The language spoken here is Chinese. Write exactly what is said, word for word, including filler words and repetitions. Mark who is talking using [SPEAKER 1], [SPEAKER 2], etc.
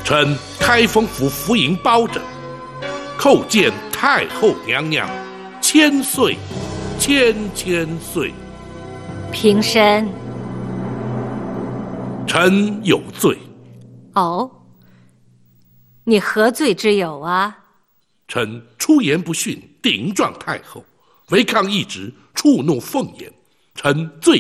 [SPEAKER 1] 臣开封府福营包拯，叩见太后娘娘，千岁，千千岁。
[SPEAKER 2] 平身。
[SPEAKER 1] 臣有罪。
[SPEAKER 2] 哦，你何罪之有啊？
[SPEAKER 1] 臣出言不逊，顶撞太后，违抗懿旨，触怒凤颜，臣罪